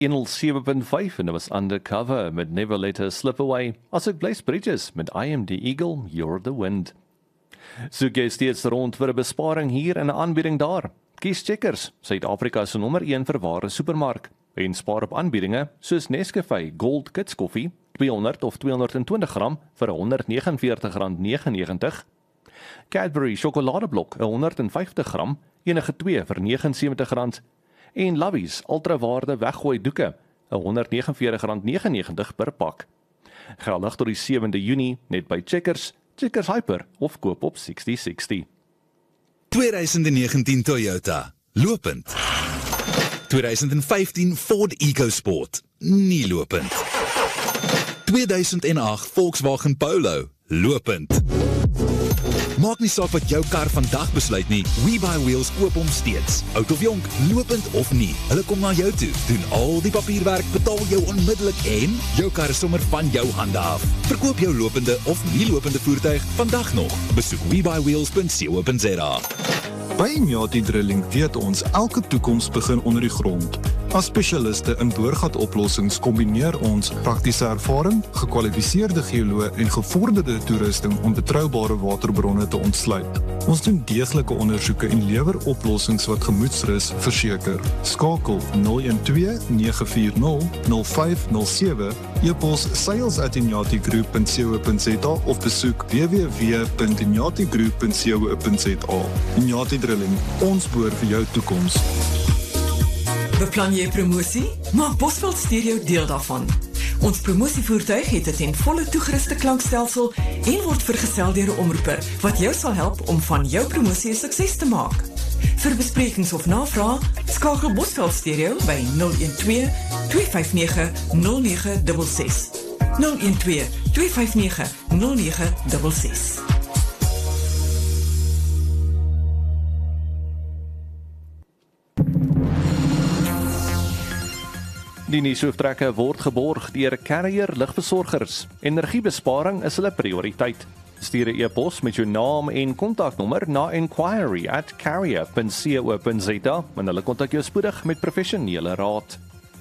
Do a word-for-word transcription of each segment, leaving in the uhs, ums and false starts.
een nul sewe punt vyf en dit was Undercover met Never Let Her Slip Away. As ek Blaze Bridges met I Am The Eagle, You're The Wind. Soek jy steeds rond vir 'n besparing hier en 'n aanbieding daar? Kies Checkers, Suid-Afrika se nommer een vir ware supermark. En spaar op aanbiedinge soos Nescafé Gold Kits koffie, tweehonderd of tweehonderdtwintig gram vir honderd negenenveertig rand negenennegentig. Cadbury sjokoladeblok honderd vyftig gram, enige twee vir negenensewentig rand. En Lovey's ultrawaarde weggooi doeke, honderd negenenveertig rand negenennegentig per pak. Geldig tot die sewende Junie net by Checkers, Checkers Hyper of koop op sestig sestig. twintig negentien Toyota, lopend. twintig vyftien Ford EcoSport, nie lopend. tweeduisend agt Volkswagen Polo, lopend. Maak nie saak wat jou kar vandag besluit nie, WeBuyWheels koop hom steeds. Oud of jonk, lopend of nie, hulle kom na jou toe, doen al die papierwerk, betaal jou onmiddellik en jou kar is sommer van jou hande af. Verkoop jou lopende of nie lopende voertuig vandag nog. Besoek we buy wheels punt co punt za. By Inyati Drilling weet ons elke toekoms begin onder die grond. As spesialiste in boorgatoplossings kombineer ons praktiese ervaring, gekwalifiseerde geoloë en gevorderde toerusting om betroubare waterbronne te ontsluit. Ons doen deeglike ondersoeke en lewer oplossings wat gemoedsrus verseker. Skakel nul een twee nege vier nul nul vyf nul sewe, e-pos sales at inyati group punt co punt za of besoek w w w punt inyati group punt co punt za. Inyati Drilling, ons boor vir jou toekoms. Beplan jy promosie? Maak Bosveld Stereo deel daarvan. Ons promosievoertuig het 'n ten volle toegeruste klankstelsel en word vergesel deur 'n omroeper wat jou sal help om van jou promosie 'n sukses te maak. Vir besprekings of navrae, skakel Bosveld Stereo by nul een twee twee vyf nege nul nege ses ses. nul een twee twee vyf nege nul nege ses ses. Die nuushooftrekke word geborg deur Carrier lugversorgers. Energiebesparing is hulle prioriteit. Stuur 'n e-pos met jou naam en kontaknommer na inquiry at carrier punt co punt za en hulle kontak jou spoedig met professionele raad.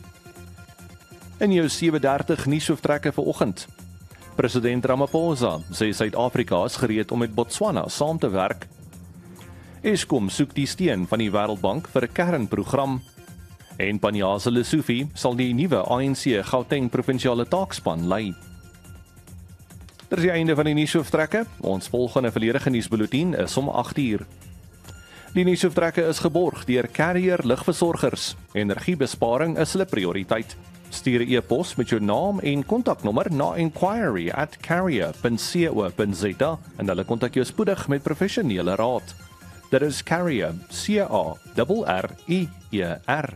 In jou sewe dertig nuushooftrekke vanoggend. President Ramaphosa sê Suid-Afrika is gereed om met Botswana saam te werk. Eskom soek die steun van die Wêreldbank vir 'n kernprogram. En Panyaza Lesufi sal die nuwe A N C Gauteng provinsiale taakspan lei. Dit is die einde van die nuushooftrekke. Ons volgende volledige nuusbulletin is om agt uur. Die nuushooftrekke is geborg deur Carrier lugversorgers. Energiebesparing is hulle prioriteit. Stuur 'n e-pos met jou naam en kontaknommer na inquiry at carrier punt co punt za en hulle kontak jou spoedig met professionele raad. Dit is Carrier, C A R R I E R.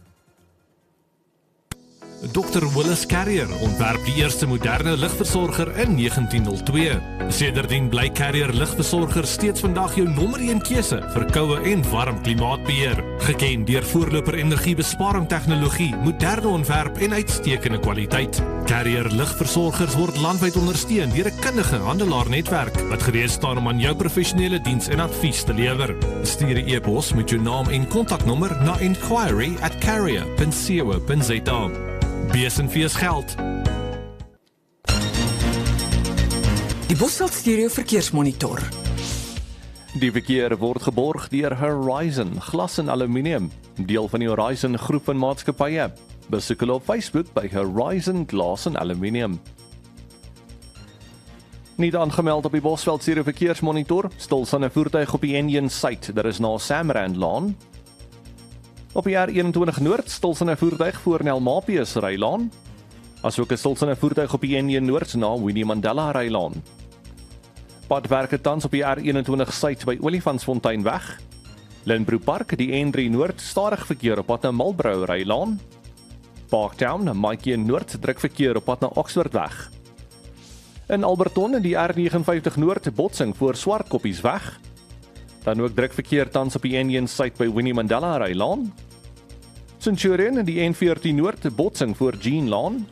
dokter Willis Carrier ontwerp die eerste moderne lugversorger in negentien nul twee. Sedertdien bly Carrier lugversorger steeds vandag jou nommer een keuse vir koue en warm klimaatbeheer. Geken deur voorloper energiebesparing tegnologie, moderne ontwerp en uitstekende kwaliteit. Carrier lugversorgers word landwyd ondersteun deur 'n kundige handelaarnetwerk wat gereed staan om aan jou professionele diens en advies te lewer. Stuur 'n e-pos met jou naam en kontaknommer na inquiry at carrier punt co punt za. Bees en fees geld. Die Bosveld Stereo verkeersmonitor. Die verkeer word geborg deur Horizon Glas en Aluminium, deel van die Horizon groep van maatskappye. Besoek hulle op Facebook by Horizon Glas en Aluminium. Nie aangemeld op die Bosveld Stereo verkeersmonitor, stilstaande voertuig op die N een site, daar is na Samrand Laan. Op die R eenentwintig Noord, stilstaande voertuig voor Nelmapius Rylaan. Asook 'n stilstaande voertuig op die N een Noord na Winnie Mandela Rylaan. Padwerke tans op die R eenentwintig Suid by Olifantsfonteinweg. Lynnbro Park, die N drie Noord, stadig verkeer op pad na Marlborough Rylaan. Parktown, Maatjie Noord, druk verkeer op pad na Oxfordweg. In Alberton, die R vynegenvyftig Noord, botsing voor Swartkoppiesweg. Dan ook druk verkeer tans op die N een Suid by Winnie Mandela Rylaan. Centurion in die N veertien Noord, botsing voor Jean Laan.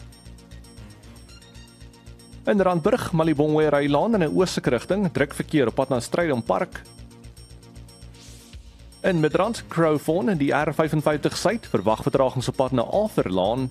In Randburg, Malibongwe Rylaan in 'n oostelike rigting, druk verkeer op pad na Strydom Park. In Midrand, Crowthorne en die R vyf vyf Suid verwag vertragings op pad na Arthurlaan